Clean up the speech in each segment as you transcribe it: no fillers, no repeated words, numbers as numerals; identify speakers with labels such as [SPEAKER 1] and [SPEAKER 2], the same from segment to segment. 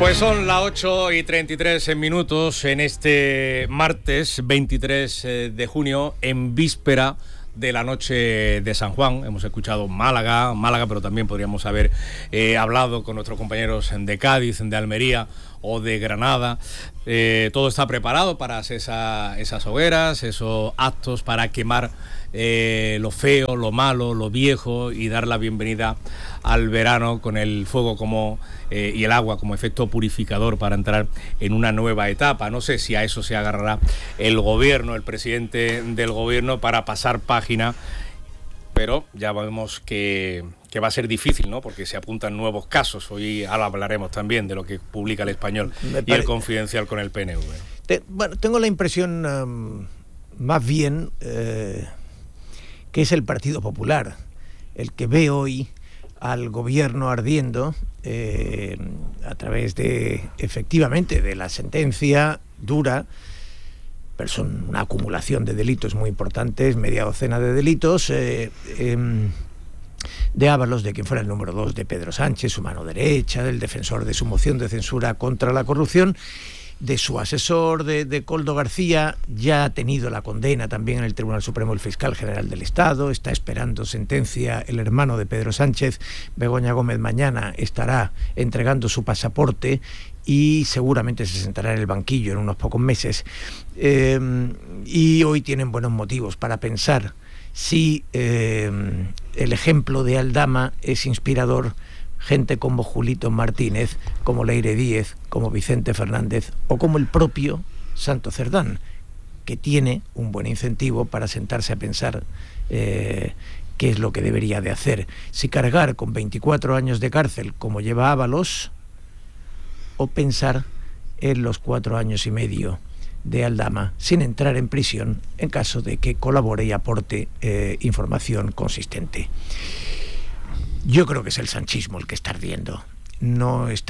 [SPEAKER 1] Pues son las 8:33 minutos en este martes 23 de junio, en víspera de la noche de San Juan. Hemos escuchado Málaga, pero también podríamos haber hablado con nuestros compañeros de Cádiz, de Almería o de Granada. Todo está preparado para hacer esas hogueras, esos actos para quemar lo feo, lo malo, lo viejo y dar la bienvenida al verano con el fuego y el agua como efecto purificador para entrar en una nueva etapa. No sé si a eso se agarrará el gobierno, el presidente del gobierno, para pasar página, pero ya vemos que va a ser difícil, ¿no? Porque se apuntan nuevos casos. Hoy hablaremos también de lo que publica El Español y El Confidencial con el PNV.
[SPEAKER 2] Tengo la impresión más bien que es el Partido Popular el que ve hoy al gobierno ardiendo a través efectivamente de la sentencia dura, pero son una acumulación de delitos muy importantes, media docena de delitos, de Ábalos, de quien fuera el número 2 de Pedro Sánchez, su mano derecha, del defensor de su moción de censura contra la corrupción, de su asesor, de Koldo García. Ya ha tenido la condena también en el Tribunal Supremo el fiscal general del Estado, está esperando sentencia el hermano de Pedro Sánchez, Begoña Gómez. Mañana estará entregando su pasaporte y seguramente se sentará en el banquillo en unos pocos meses. Y hoy tienen buenos motivos para pensar si el ejemplo de Aldama es inspirador. Gente como Julito Martínez, como Leire Díez, como Vicente Fernández o como el propio Santo Cerdán, que tiene un buen incentivo para sentarse a pensar qué es lo que debería de hacer. Si cargar con 24 años de cárcel como lleva Ábalos, o pensar en los 4 años y medio de Aldama sin entrar en prisión en caso de que colabore y aporte información consistente. Yo creo que es el sanchismo el que está ardiendo. No es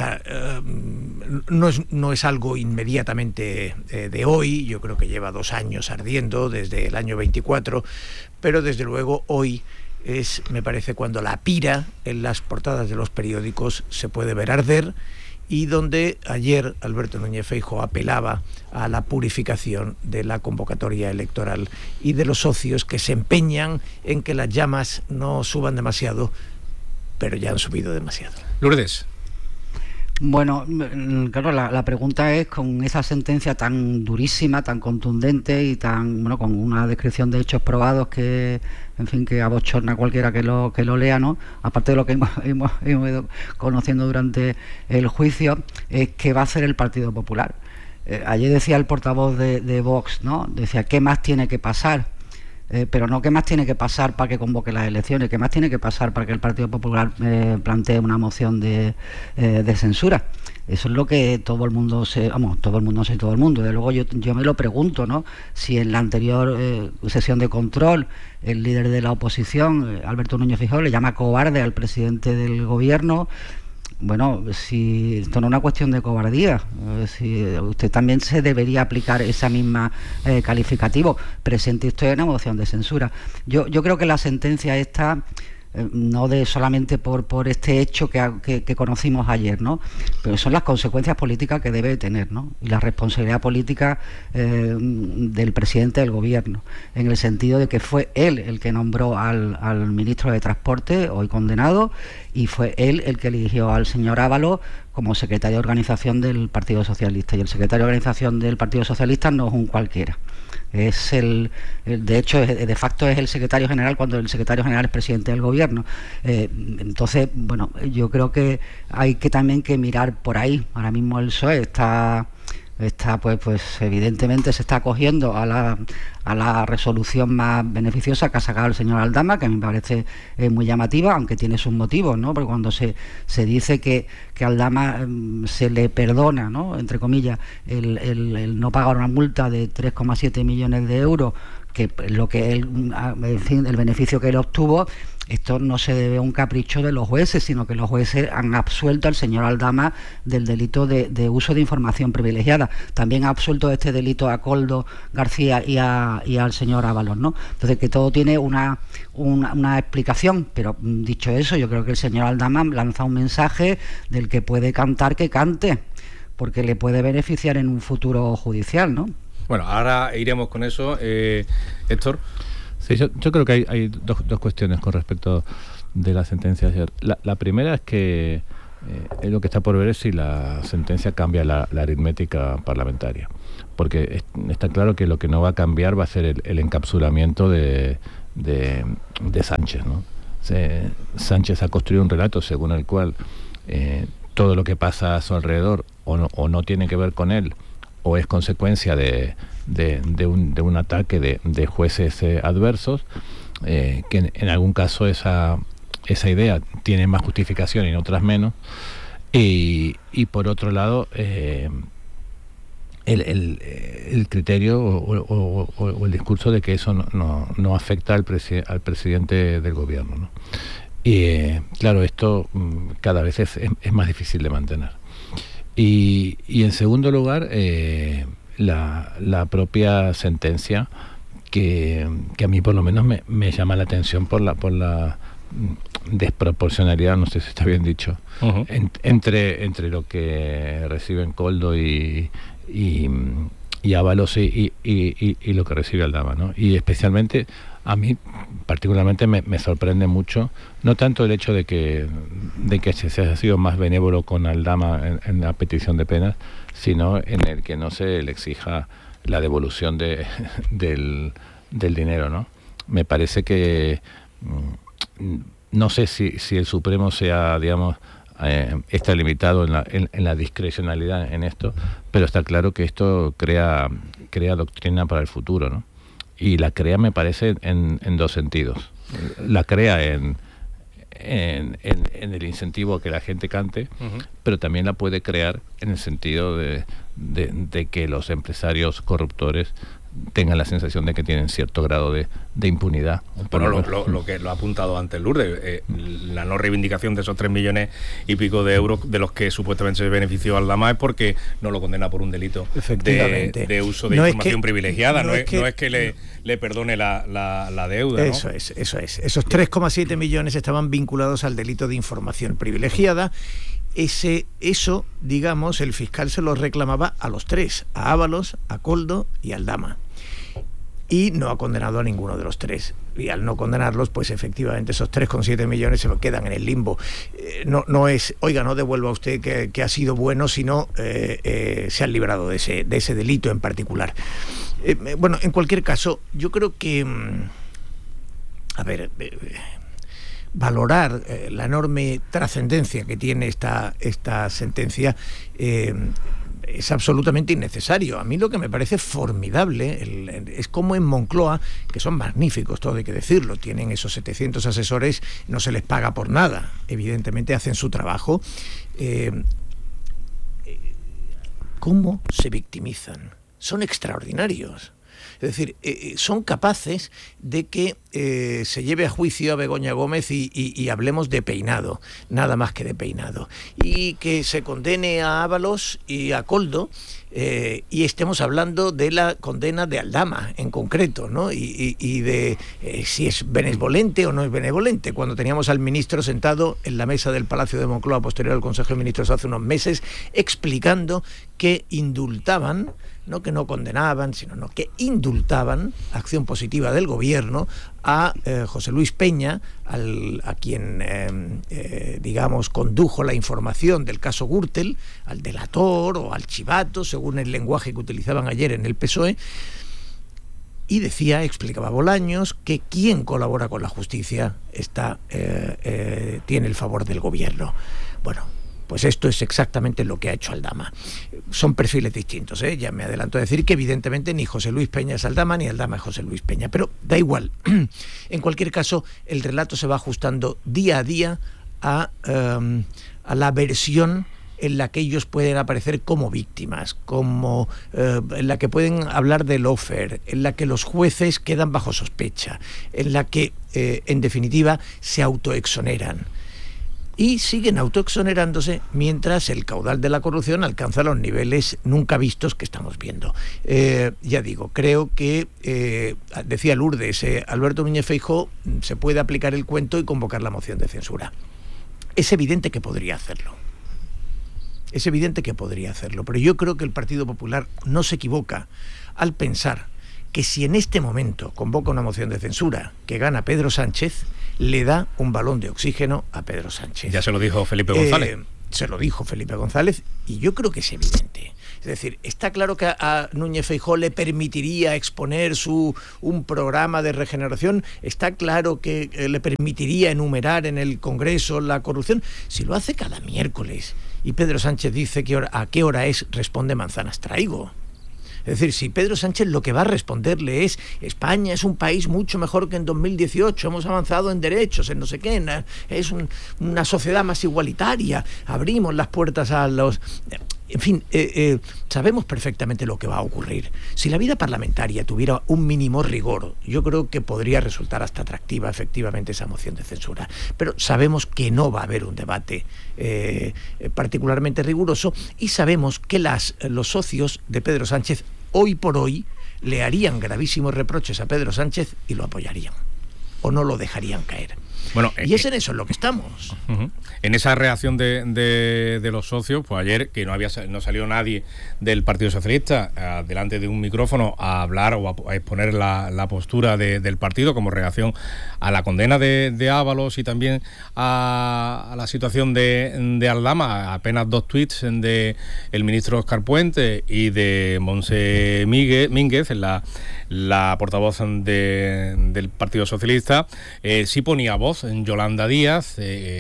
[SPEAKER 2] algo inmediatamente de hoy. Yo creo que lleva 2 años ardiendo, desde el año 24, pero desde luego hoy es, me parece, cuando la pira en las portadas de los periódicos se puede ver arder, y donde ayer Alberto Núñez Feijóo apelaba a la purificación de la convocatoria electoral y de los socios que se empeñan en que las llamas no suban demasiado, pero ya han subido demasiado.
[SPEAKER 1] Lourdes.
[SPEAKER 3] Bueno, claro, la pregunta es, con esa sentencia tan durísima, tan contundente y tan, bueno, con una descripción de hechos probados que, en fin, que abochorna a cualquiera que lo lea, ¿no? Aparte de lo que hemos ido conociendo durante el juicio, ¿qué va a hacer el Partido Popular? Ayer decía el portavoz de Vox, ¿no? Decía, ¿qué más tiene que pasar? Pero no qué más tiene que pasar para que convoque las elecciones, qué más tiene que pasar para que el Partido Popular plantee una moción de censura. Eso es lo que todo el mundo desde luego yo me lo pregunto, ¿no? Si en la anterior sesión de control el líder de la oposición, Alberto Núñez Feijóo, le llama cobarde al presidente del gobierno. Bueno, si esto no es una cuestión de cobardía, si usted también se debería aplicar esa misma calificativo. Presente usted una moción de censura. Yo creo que la sentencia esta, no de solamente por este hecho que conocimos ayer, ¿no? Pero son las consecuencias políticas que debe tener, ¿no? Y la responsabilidad política del presidente del gobierno, en el sentido de que fue él el que nombró al ministro de Transporte, hoy condenado, y fue él el que eligió al señor Ábalos como secretario de organización del Partido Socialista. Y el secretario de organización del Partido Socialista no es un cualquiera. Es de hecho, de facto es el secretario general, cuando el secretario general es presidente del gobierno. Entonces, bueno, yo creo que hay que también que mirar por ahí. Ahora mismo el PSOE está pues evidentemente se está acogiendo a la resolución más beneficiosa que ha sacado el señor Aldama, que a mí me parece muy llamativa, aunque tiene sus motivos, ¿no? Porque cuando se dice que Aldama se le perdona, ¿no?, entre comillas, el no pagar una multa de 3,7 millones de euros, que lo que él, en fin, el beneficio que él obtuvo, esto no se debe a un capricho de los jueces, sino que los jueces han absuelto al señor Aldama del delito de uso de información privilegiada. También ha absuelto de este delito a Koldo García y al señor Ábalos, ¿no? Entonces, que todo tiene una explicación, pero dicho eso, yo creo que el señor Aldama lanza un mensaje del que puede cantar, que cante, porque le puede beneficiar en un futuro judicial, ¿no?
[SPEAKER 1] Bueno, ahora iremos con eso, Héctor.
[SPEAKER 4] Sí, yo creo que hay dos cuestiones con respecto de la sentencia de ayer. La primera es que lo que está por ver es si la sentencia cambia la aritmética parlamentaria, porque está claro que lo que no va a cambiar va a ser el encapsulamiento de Sánchez, ¿no? Sánchez ha construido un relato según el cual todo lo que pasa a su alrededor o no tiene que ver con él, o es consecuencia de un ataque de jueces adversos, que en algún caso esa idea tiene más justificación y en otras menos, y por otro lado el criterio o el discurso de que eso no afecta al presidente del gobierno, ¿no? Y claro, esto cada vez es más difícil de mantener. Y en segundo lugar, la propia sentencia, que a mí por lo menos me llama la atención por la desproporcionalidad, no sé si está bien dicho, uh-huh, entre lo que reciben Koldo y Ábalos y lo que recibe Aldama, ¿no? Y especialmente a mí particularmente me sorprende mucho, no tanto el hecho de que se haya sido más benévolo con Aldama en la petición de penas, sino en el que no se le exija la devolución del dinero, ¿no? Me parece que no sé si el Supremo sea, digamos, está limitado en la discrecionalidad en esto, pero está claro que esto crea doctrina para el futuro, ¿no? Y la crea, me parece, en dos sentidos. La crea en el incentivo a que la gente cante, uh-huh, pero también la puede crear en el sentido de que los empresarios corruptores tengan la sensación de que tienen cierto grado de impunidad.
[SPEAKER 1] Bueno, lo que lo ha apuntado antes Lourdes, la no reivindicación de esos 3 millones y pico de euros de los que supuestamente se benefició Aldama es porque no lo condena por un delito de uso de información privilegiada, no es que le perdone la deuda, ¿no?
[SPEAKER 2] Eso es. Esos 3,7 millones estaban vinculados al delito de información privilegiada. Eso, digamos, el fiscal se lo reclamaba a los tres, a Ábalos, a Koldo y a Aldama. Y no ha condenado a ninguno de los tres. Y al no condenarlos, pues efectivamente esos 3,7 millones se lo quedan en el limbo. No es, oiga, no devuelva a usted que ha sido bueno, sino se han librado de ese delito en particular. Bueno, en cualquier caso, yo creo que... valorar la enorme trascendencia que tiene esta sentencia es absolutamente innecesario. A mí lo que me parece formidable es como en Moncloa, que son magníficos, todo hay que decirlo, tienen esos 700 asesores, no se les paga por nada, evidentemente hacen su trabajo, cómo se victimizan, son extraordinarios. Es decir, son capaces de que se lleve a juicio a Begoña Gómez y hablemos de peinado, nada más que de peinado. Y que se condene a Ábalos y a Koldo y estemos hablando de la condena de Aldama en concreto, ¿no? Y de si es benevolente o no es benevolente. Cuando teníamos al ministro sentado en la mesa del Palacio de Moncloa posterior al Consejo de Ministros hace unos meses explicando que indultaban, no que no condenaban, sino que indultaban, acción positiva del gobierno, a José Luis Peña, a quien, digamos, condujo la información del caso Gürtel, al delator o al chivato, según el lenguaje que utilizaban ayer en el PSOE, y explicaba Bolaños, que quien colabora con la justicia tiene el favor del gobierno. Bueno, pues esto es exactamente lo que ha hecho Aldama. Son perfiles distintos, ¿eh? Ya me adelanto a decir que evidentemente ni José Luis Peña es Aldama, ni Aldama es José Luis Peña, pero da igual. En cualquier caso, el relato se va ajustando día a día a la versión en la que ellos pueden aparecer como víctimas, en la que pueden hablar de lawfare, en la que los jueces quedan bajo sospecha, en la que, en definitiva, se autoexoneran. Y siguen autoexonerándose mientras el caudal de la corrupción alcanza los niveles nunca vistos que estamos viendo. Ya digo, creo que, decía Lourdes, Alberto Núñez Feijóo se puede aplicar el cuento y convocar la moción de censura. Es evidente que podría hacerlo. Es evidente que podría hacerlo, pero yo creo que el Partido Popular no se equivoca al pensar que si en este momento convoca una moción de censura que gana Pedro Sánchez, le da un balón de oxígeno a Pedro Sánchez.
[SPEAKER 1] Ya se lo dijo Felipe González.
[SPEAKER 2] Se lo dijo Felipe González y yo creo que es evidente. Es decir, está claro que a Núñez Feijóo le permitiría exponer un programa de regeneración, está claro que le permitiría enumerar en el Congreso la corrupción. Si lo hace cada miércoles y Pedro Sánchez dice a qué hora es, responde manzanas traigo. Es decir, si Pedro Sánchez lo que va a responderle es España es un país mucho mejor que en 2018, hemos avanzado en derechos, en no sé qué, es una sociedad más igualitaria, abrimos las puertas a los... En fin, sabemos perfectamente lo que va a ocurrir. Si la vida parlamentaria tuviera un mínimo rigor, yo creo que podría resultar hasta atractiva efectivamente esa moción de censura. Pero sabemos que no va a haber un debate particularmente riguroso y sabemos que los socios de Pedro Sánchez hoy por hoy le harían gravísimos reproches a Pedro Sánchez y lo apoyarían o no lo dejarían caer. Bueno, y es en eso en lo que estamos.
[SPEAKER 1] En esa reacción de los socios, pues ayer que no salió nadie del Partido Socialista delante de un micrófono a hablar o a exponer la postura del partido como reacción a la condena de Ábalos y también a la situación de Aldama, apenas 2 tuits de el ministro Óscar Puente y de Montse Mínguez, la portavoz del Partido Socialista, sí ponía voz en Yolanda Díaz,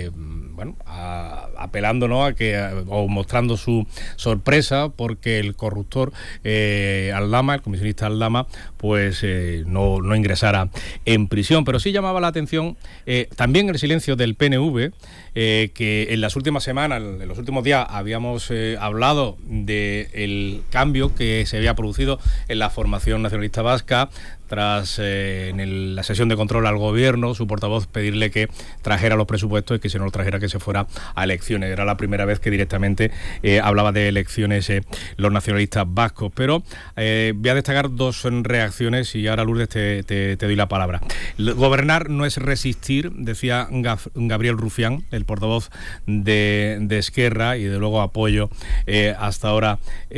[SPEAKER 1] apelando, ¿no?, o mostrando su sorpresa porque el corruptor Aldama, el comisionista Aldama, pues no ingresara en prisión. Pero sí llamaba la atención también el silencio del PNV, que en las últimas semanas, en los últimos días, habíamos hablado del cambio que se había producido en la formación nacionalista vasca tras en la sesión de control al gobierno, su portavoz pedirle que trajera los presupuestos y que si no los trajera que se fuera a elecciones. Era la primera vez que directamente hablaba de elecciones los nacionalistas vascos. Pero voy a destacar 2 reacciones y ahora, Lourdes, te doy la palabra. Gobernar no es resistir, decía Gabriel Rufián, el portavoz de Esquerra, y de luego apoyo hasta ahora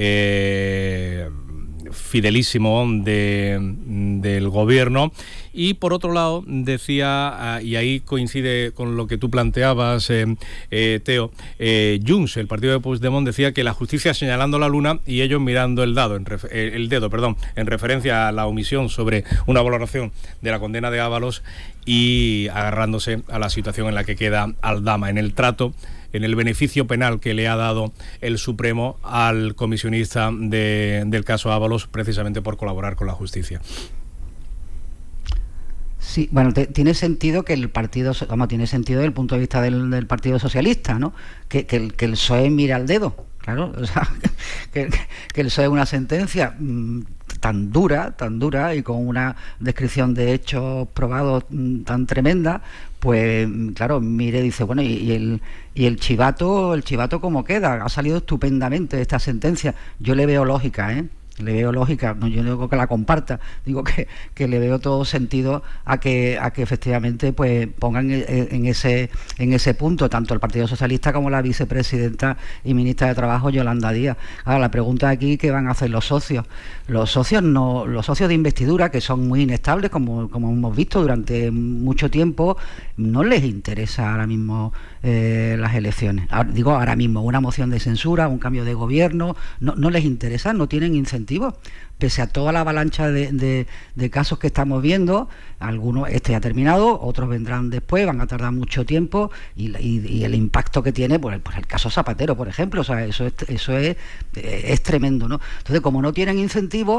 [SPEAKER 1] fidelísimo del gobierno. Y por otro lado decía, y ahí coincide con lo que tú planteabas, Teo, Junts, el partido de Puigdemont, decía que la justicia señalando la luna y ellos mirando el dedo, en referencia a la omisión sobre una valoración de la condena de Ábalos y agarrándose a la situación en la que queda Aldama, en el trato, en el beneficio penal que le ha dado el Supremo al comisionista del caso Ábalos, precisamente por colaborar con la justicia.
[SPEAKER 3] Sí, bueno, tiene sentido que el partido, tiene sentido desde el punto de vista del Partido Socialista, ¿no? Que el PSOE mira al dedo, claro, o sea, que el PSOE una sentencia tan dura y con una descripción de hechos probados tan tremenda, pues claro, mire, dice, bueno, y el chivato cómo queda, ha salido estupendamente esta sentencia. Yo le veo lógica, le veo lógica, no, yo no digo que la comparta, digo que le veo todo sentido a que efectivamente pues pongan en ese punto tanto el Partido Socialista como la vicepresidenta y ministra de Trabajo Yolanda Díaz. Ahora la pregunta aquí, ¿qué van a hacer los socios? Los socios de investidura, que son muy inestables, como hemos visto durante mucho tiempo, no les interesa ahora mismo las elecciones. Ahora mismo una moción de censura, un cambio de gobierno, no les interesa, no tienen incentivos. Pese a toda la avalancha de casos que estamos viendo, algunos ya ha terminado, otros vendrán después, van a tardar mucho tiempo y el impacto que tiene, pues el caso Zapatero, por ejemplo, o sea, eso es tremendo, ¿no? Entonces, como no tienen incentivos,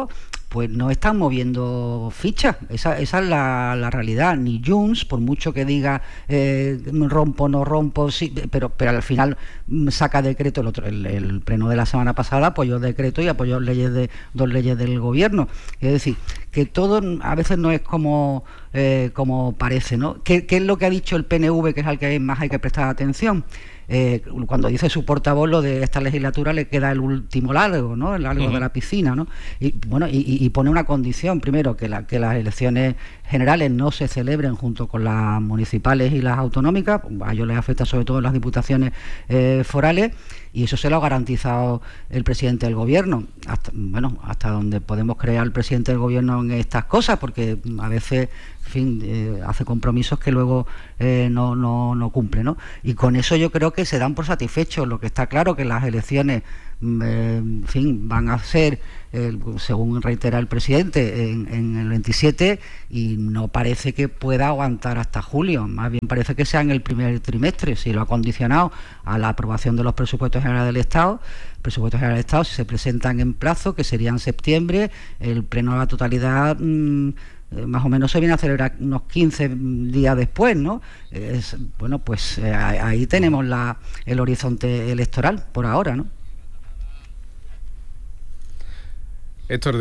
[SPEAKER 3] pues no están moviendo fichas. Esa es la realidad. Ni Junts, por mucho que diga rompo, no rompo, sí, pero al final saca decreto. El pleno de la semana pasada apoyó decreto y apoyó dos leyes del gobierno. Es decir, que todo a veces no es como parece, ¿no? ¿Qué es lo que ha dicho el PNV, que es al que más hay que prestar atención? Cuando dice su portavoz, lo de esta legislatura le queda el último largo, ¿no? El largo de la piscina, ¿no? Y bueno, y pone una condición, primero, que las elecciones generales no se celebren junto con las municipales y las autonómicas. A ellos les afecta sobre todo las diputaciones forales, y eso se lo ha garantizado el presidente del gobierno. Hasta donde podemos creer al presidente del gobierno en estas cosas, porque a veces, en fin, hace compromisos que luego no cumple, ¿no? Y con eso yo creo que se dan por satisfechos. Lo que está claro que las elecciones, en fin, van a ser, según reitera el presidente, en el 27, y no parece que pueda aguantar hasta julio. Más bien parece que sea en el primer trimestre. Si lo ha condicionado a la aprobación de los presupuestos generales del Estado, si se presentan en plazo, que sería en septiembre, el pleno de la totalidad más o menos se viene a celebrar unos 15 días después, ¿no? Ahí tenemos el horizonte electoral por ahora, ¿no?
[SPEAKER 1] Héctor,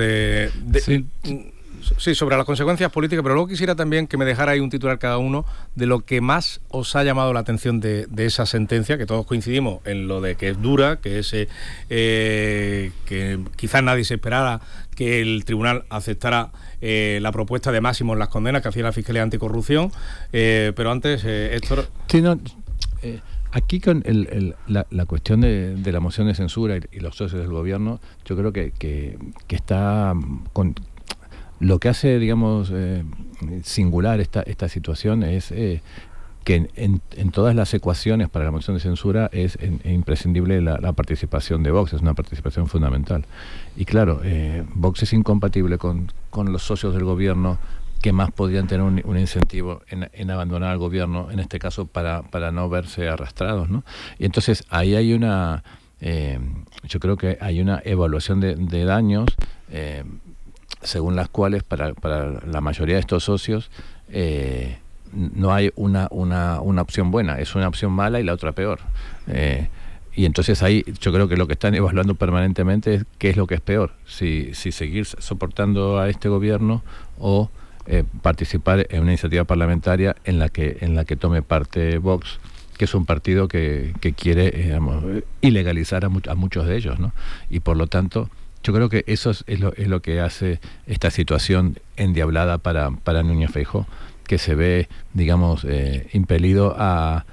[SPEAKER 1] sí, sobre las consecuencias políticas, pero luego quisiera también que me dejara ahí un titular cada uno de lo que más os ha llamado la atención de esa sentencia, que todos coincidimos en lo de que es dura, que es que quizás nadie se esperara que el tribunal aceptara la propuesta de máximo en las condenas que hacía la Fiscalía Anticorrupción, pero antes, Héctor...
[SPEAKER 4] Sí, no, aquí con la cuestión de la moción de censura y los socios del gobierno, yo creo que está con... Lo que hace, digamos, singular esta situación es que en todas las ecuaciones para la moción de censura es imprescindible la participación de Vox, es una participación fundamental. Y claro, Vox es incompatible con los socios del gobierno, que más podían tener un incentivo en abandonar al gobierno, en este caso para no verse arrastrados, ¿no? Y entonces ahí hay yo creo que hay una evaluación de daños, según las cuales para la mayoría de estos socios no hay una opción buena, es una opción mala y la otra peor. Y entonces ahí yo creo que lo que están evaluando permanentemente es qué es lo que es peor, si seguir soportando a este gobierno o participar en una iniciativa parlamentaria en la que tome parte Vox, que es un partido que quiere ilegalizar a muchos de ellos, ¿no? Y por lo tanto yo creo que eso es lo que hace esta situación endiablada para Núñez Feijóo, que se ve, digamos, impelido a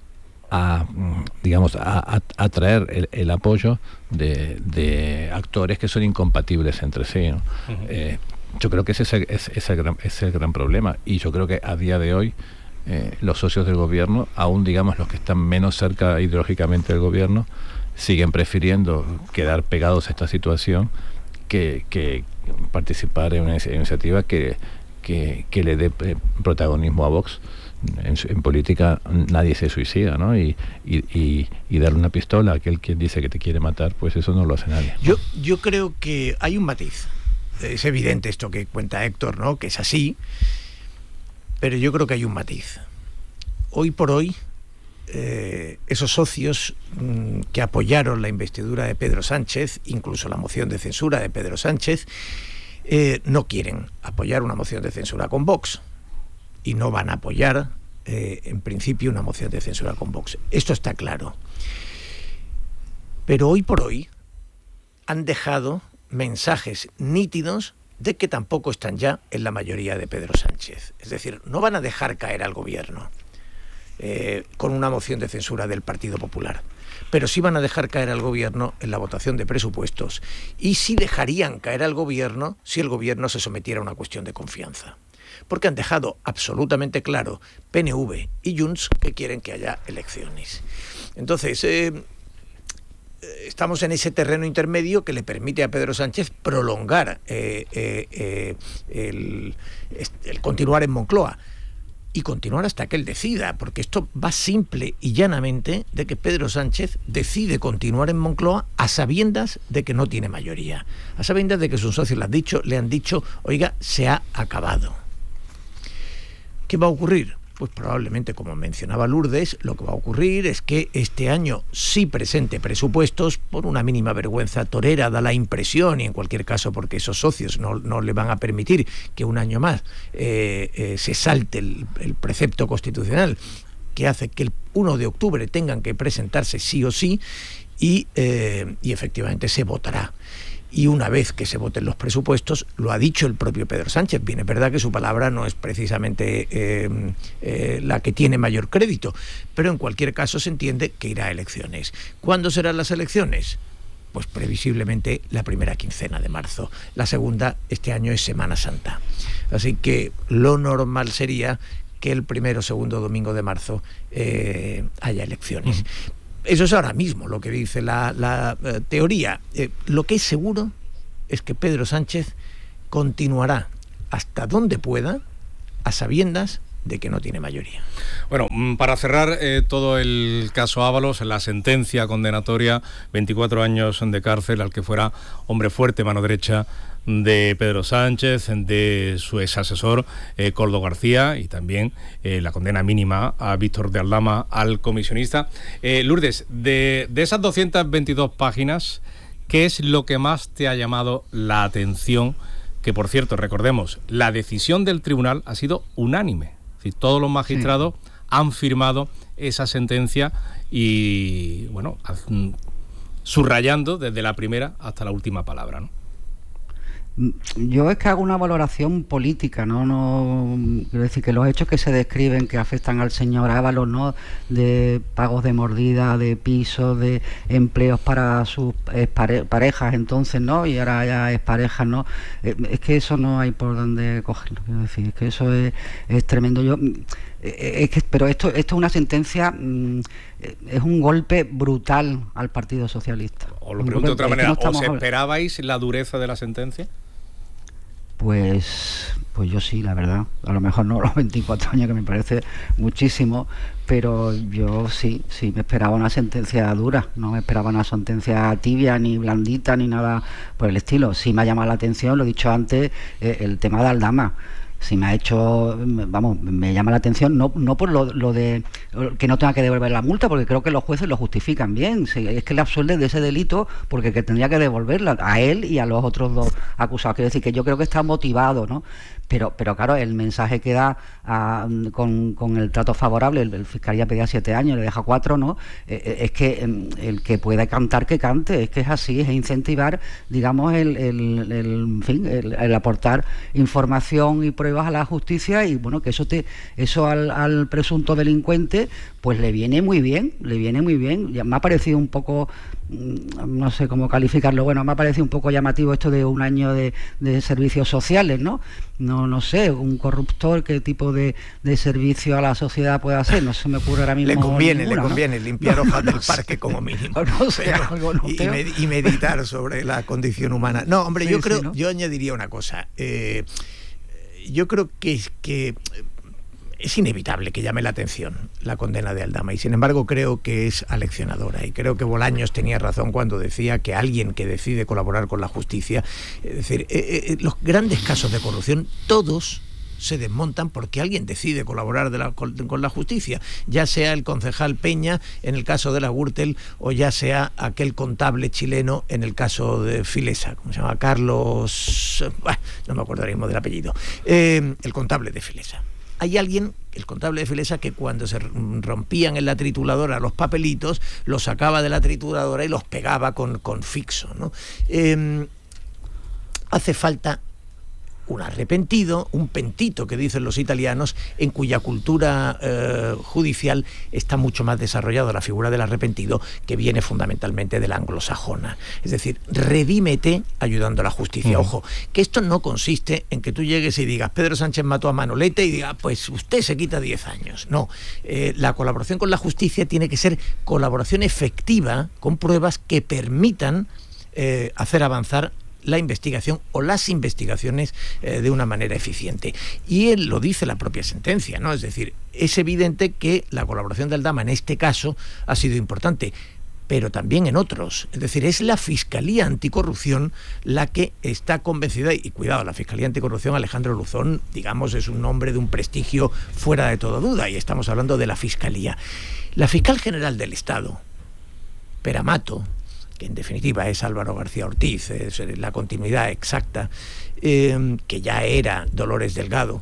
[SPEAKER 4] traer el apoyo de actores que son incompatibles entre sí, ¿no? Uh-huh. Yo creo que ese es el gran problema, y yo creo que a día de hoy los socios del gobierno, aún digamos los que están menos cerca ideológicamente del gobierno, siguen prefiriendo quedar pegados a esta situación que participar en una iniciativa que le dé protagonismo a Vox. En política nadie se suicida, ¿no? Y darle una pistola a aquel quien dice que te quiere matar, pues eso no lo hace nadie.
[SPEAKER 2] Yo creo que hay un matiz. Es evidente esto que cuenta Héctor, ¿no? Que es así, pero yo creo que hay un matiz. Hoy por hoy, esos socios que apoyaron la investidura de Pedro Sánchez, incluso la moción de censura de Pedro Sánchez, no quieren apoyar una moción de censura con Vox, y no van a apoyar en principio una moción de censura con Vox. Esto está claro. Pero hoy por hoy han dejado mensajes nítidos de que tampoco están ya en la mayoría de Pedro Sánchez. Es decir, no van a dejar caer al gobierno con una moción de censura del Partido Popular, pero sí van a dejar caer al gobierno en la votación de presupuestos, y sí dejarían caer al gobierno si el gobierno se sometiera a una cuestión de confianza, porque han dejado absolutamente claro PNV y Junts que quieren que haya elecciones. Entonces, estamos en ese terreno intermedio que le permite a Pedro Sánchez prolongar el continuar en Moncloa. y continuar hasta que él decida, porque esto va simple y llanamente de que Pedro Sánchez decide continuar en Moncloa a sabiendas de que no tiene mayoría, a sabiendas de que sus socios le han dicho, oiga, se ha acabado. ¿Qué va a ocurrir? Pues probablemente, como mencionaba Lourdes, lo que va a ocurrir es que este año sí presente presupuestos por una mínima vergüenza torera, da la impresión, y en cualquier caso porque esos socios no le van a permitir que un año más se salte el precepto constitucional que hace que el 1 de octubre tengan que presentarse sí o sí, y efectivamente se votará. Y una vez que se voten los presupuestos, lo ha dicho el propio Pedro Sánchez. Bien, es verdad que su palabra no es precisamente la que tiene mayor crédito, pero en cualquier caso se entiende que irá a elecciones. ¿Cuándo serán las elecciones? Pues previsiblemente la primera quincena de marzo. La segunda, este año, es Semana Santa. Así que lo normal sería que el primero o segundo domingo de marzo haya elecciones. Eso es ahora mismo lo que dice la teoría. Lo que es seguro es que Pedro Sánchez continuará hasta donde pueda, a sabiendas de que no tiene mayoría.
[SPEAKER 1] Bueno, para cerrar todo el caso Ábalos, la sentencia condenatoria, 24 años de cárcel al que fuera hombre fuerte, mano derecha de Pedro Sánchez, de su ex asesor Koldo García, y también la condena mínima a Víctor de Aldama, al comisionista. Lourdes, de esas 222 páginas, ¿qué es lo que más te ha llamado la atención? Que, por cierto, recordemos, la decisión del tribunal ha sido unánime. Es decir, todos los magistrados han firmado esa sentencia y, bueno, subrayando desde la primera hasta la última palabra, ¿no?
[SPEAKER 3] Yo es que hago una valoración política, no quiero decir que los hechos que se describen que afectan al señor Ábalos, ¿no?, de pagos de mordida, de pisos, de empleos para sus parejas entonces, ¿no?, y ahora ya exparejas, ¿no?, es que eso no hay por dónde cogerlo, quiero decir, es que eso es tremendo. Pero esto es una sentencia, es un golpe brutal al Partido Socialista.
[SPEAKER 1] Os lo pregunto de otra manera, ¿os esperabais la dureza de la sentencia?
[SPEAKER 3] Pues yo sí, la verdad. A lo mejor no los 24 años, que me parece muchísimo, pero yo sí me esperaba una sentencia dura, no me esperaba una sentencia tibia, ni blandita, ni nada por el estilo. Sí me ha llamado la atención, lo he dicho antes, el tema de Aldama. Sí me ha hecho, me llama la atención, no por lo de que no tenga que devolver la multa, porque creo que los jueces lo justifican bien. Sí, es que le absuelven de ese delito porque que tendría que devolverla a él y a los otros dos acusados. Quiero decir que yo creo que está motivado, ¿no? Pero claro, el mensaje que da con el trato favorable, el fiscalía pedía 7 años, le deja 4, ¿no? Es que el que pueda cantar, que cante, es que es así, es incentivar, digamos, el aportar información y pruebas a la justicia, y bueno, que eso al presunto delincuente pues le viene muy bien. Ya me ha parecido un poco, no sé cómo calificarlo, bueno, me ha parecido un poco llamativo esto de un año de servicios sociales, ¿no? No sé, un corruptor, qué tipo de servicio a la sociedad puede hacer, no se me ocurre ahora mismo.
[SPEAKER 2] Le conviene limpiar hojas del parque como mínimo.
[SPEAKER 3] No sé,
[SPEAKER 2] y meditar sobre la condición humana. No, hombre, yo creo, ¿no? Yo añadiría una cosa. Yo creo que es inevitable que llame la atención la condena de Aldama, y sin embargo creo que es aleccionadora, y creo que Bolaños tenía razón cuando decía que alguien que decide colaborar con la justicia, es decir, los grandes casos de corrupción, todos se desmontan porque alguien decide colaborar con la justicia, ya sea el concejal Peña en el caso de la Gürtel, o ya sea aquel contable chileno en el caso de Filesa, ¿cómo se llama? Carlos, no me acuerdo ahora mismo del apellido, el contable de Filesa. Hay alguien, el contable de Filesa, que cuando se rompían en la trituradora los papelitos, los sacaba de la trituradora y los pegaba con fixo, ¿no? Hace falta un arrepentido, un pentito, que dicen los italianos, en cuya cultura judicial está mucho más desarrollada la figura del arrepentido, que viene fundamentalmente de la anglosajona. Es decir, redímete ayudando a la justicia. Ojo, que esto no consiste en que tú llegues y digas Pedro Sánchez mató a Manolete y diga pues usted se quita 10 años. No, la colaboración con la justicia tiene que ser colaboración efectiva, con pruebas que permitan hacer avanzar la investigación o las investigaciones de una manera eficiente. Y él lo dice la propia sentencia, ¿no? Es decir, es evidente que la colaboración de Aldama en este caso ha sido importante, pero también en otros. Es decir, es la Fiscalía Anticorrupción la que está convencida, y cuidado, la Fiscalía Anticorrupción, Alejandro Luzón, digamos, es un nombre de un prestigio fuera de toda duda, y estamos hablando de la Fiscalía. La Fiscal General del Estado, Pere Mato, que en definitiva es Álvaro García Ortiz, es la continuidad exacta, que ya era Dolores Delgado,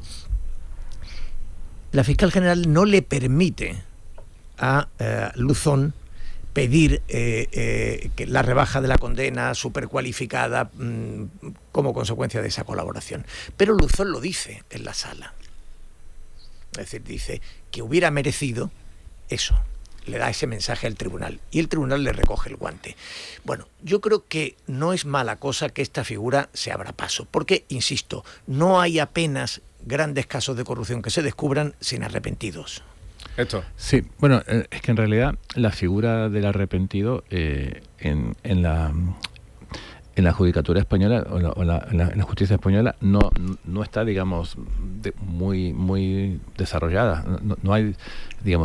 [SPEAKER 2] la Fiscal General no le permite a Luzón pedir que la rebaja de la condena supercualificada como consecuencia de esa colaboración. Pero Luzón lo dice en la sala. Es decir, dice que hubiera merecido eso. Le da ese mensaje al tribunal y el tribunal le recoge el guante. Bueno, yo creo que no es mala cosa que esta figura se abra paso, porque, insisto, no hay apenas grandes casos de corrupción que se descubran sin arrepentidos.
[SPEAKER 1] Esto.
[SPEAKER 4] Sí, bueno, es que en realidad la figura del arrepentido en la judicatura española o en la justicia española no está, digamos, muy desarrollada. No hay, digamos,